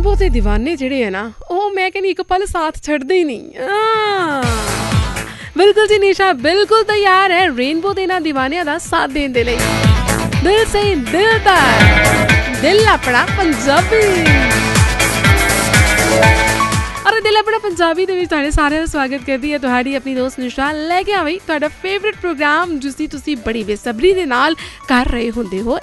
Rainbow के दीवाने जिहड़े है ना वो मैं कहनी एक पल साथ छड्डदे ही नहीं। बिल्कुल जी निशा बिल्कुल तैयार है रेनबो के इन्हां दीवानियां दा साथ देण दे लई। दिल से दिल तक दिल अपना पंजाबी और दिल अपना पंजाबी दे विच तुहाडे सारिਆਂ ਦਾ स्वागत करदी है तुहाडी अपनी दोस्त निशा लेके आ गई तुहाडा फेवरेट प्रोग्राम जिसदी तुसी बड़ी बेसब्री दे नाल कर रहे हुंदे हो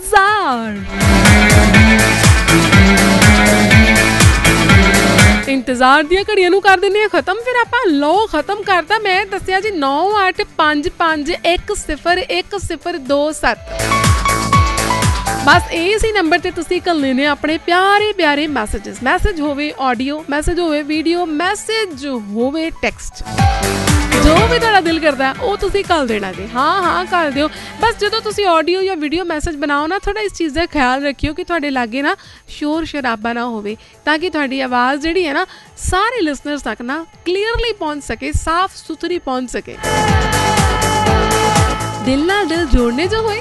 इंतजार दियां घड़ियां नूं कर दिंदे आ खत्म। फिर आपां लो खत्म करता मैं दस्सिया जी 9855101027 बस इसी नंबर ते तुसी घल्लने ने अपने प्यारे प्यारे मैसेज होवे ऑडियो मैसेज होवे वीडियो मैसेज होवे टेक्स्ट जो भी तुहाडा दिल करदा है वो तुसी घल देना जी। हाँ घल दिओ बस जदों तुसी ऑडियो या वीडियो मैसेज बनाओ ना थोड़ा इस चीज़ का ख्याल रखियो कि तुहाडे लागे ना शोर शराबा ना होवे ताकि तुहाडी आवाज़ जिहड़ी है ना सारे लिसनर्स तक ना क्लीयरली पहुँच सके साफ सुथरी पहुँच सके। दिल नाल दिल जोड़ने जो होए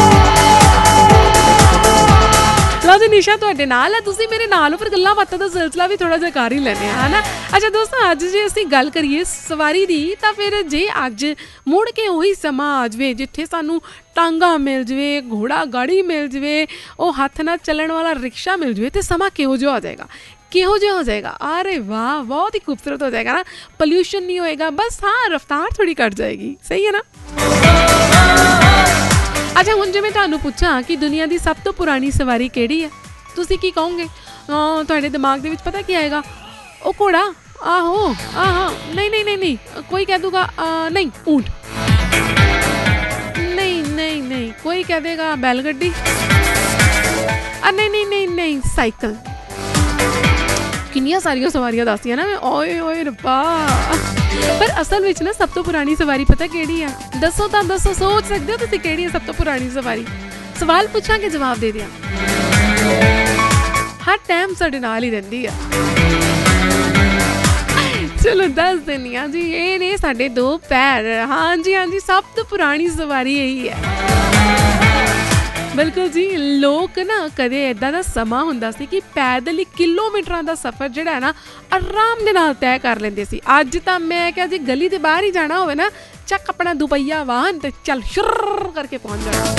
लो जी निशा तुहाडे नाल है तुसी मेरे नाल पर गल्लां बातां दा सिलसिला भी थोड़ा जिहा कर ही लैने है ना। अच्छा दोस्तों अज जे असीं गल करिए सवारी दी तां फिर जे अज मुड़ के उही समा आ जावे जिथे सानूं टांगा मिल जावे घोड़ा गाड़ी मिल जावे वो हत्थ नाल चलण वाला रिक्शा मिल जावे तो समा किहो जिहा हो जाएगा किहो जिहा हो जाएगा। अरे वाह बहुत ही खूबसूरत हो जाएगा ना पोल्यूशन नहीं होएगा बस हाँ रफ्तार थोड़ी घट जाएगी सही है ना। अच्छा हुण जे मैं तुहानूं पुछां कि दुनिया की सब तो पुरानी सवारी किहड़ी है तुसीं की कहोगे तुहाडे दिमाग दे विच पता की आएगा ओ घोड़ा आहो नहीं कोई कह दूगा नहीं ऊंट नहीं कोई कह देगा बैलगड्डी नहीं साइकिल। किन्नियां सारियां सवारियां दस्सियां ना मैं ओए रब्बा पर असल विच ना सब तो पुरानी सवारी पता किहड़ी है दसो तां दसो सोच सकदे हो तुसीं किहड़ी है सब तो पुरानी सवारी। सवाल पुछांगे जवाब दे दिया हर टाइम साडे नाल ही रहिंदी है। चलो दस देनी हाँ जी ये ने साडे दो पैर हाँ जी सब तो पुरानी सवारी यही है। बिल्कुल जी लोग ना कदे इदां दा समा हुंदा सी कि पैदल ही किलोमीटरां दा सफ़र जिहड़ा है ना आराम दे नाल तय कर लैंदे सी। अज तां मैं क्या जी गली दे बाहर ही जाना होवे ना चक अपना दुपहिया वाहन ते चल शुर करके पहुंच जाना।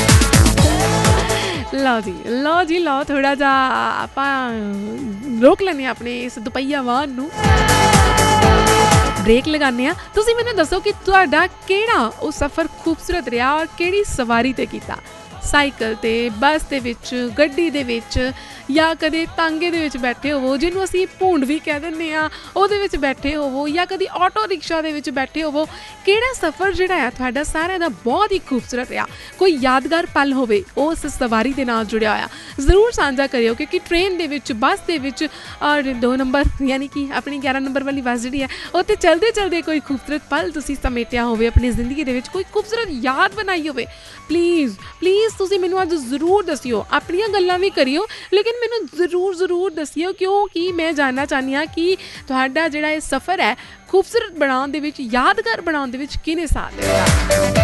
लो जी थोड़ा जा आपां रोक लैने अपने इस दुपहिया वाहन नूं ब्रेक लगाने आ। तुसीं मैनूं दसो कि तुहाडा किहड़ा वो सफ़र खूबसूरत रहा और किहड़ी सवारी ते कीता साइकिल ते बस दे विच गड्डी दे विच या कदे तांगे दे विच बैठे होवो जिन्हों असीं भूंड भी कह दिंदे आ ओहदे विच बैठे होवो या कदी ऑटो रिक्शा दे विच बैठे होवो किहड़ा सफ़र जिहड़ा है तुहाडा सारिਆਂ दा बहुत ही खूबसूरत रहा कोई यादगार पल होवे उस सवारी दे नाल जुड़िया होया जरूर साझा करियो क्योंकि ट्रेन दे विच बस दे विच और 2 नंबर यानी कि अपनी 11 नंबर वाली बस जिहड़ी है उत्ते चलदे चलदे कोई खूबसूरत पल तुसीं समेटिया होवे अपनी जिंदगी दे विच कोई खूबसूरत याद बनाई होवे प्लीज़ तुसीं मैनूं अज जरूर दसियो अपनियां गल्लां भी करियो लेकिन मैनूं जरूर दसियो क्योंकि मैं जानना चाहनी हाँ कि तुहाडा जिहड़ा ये सफ़र है खूबसूरत बनाउण दे विच यादगार बनाउण दे विच किहने साथ दित्ता।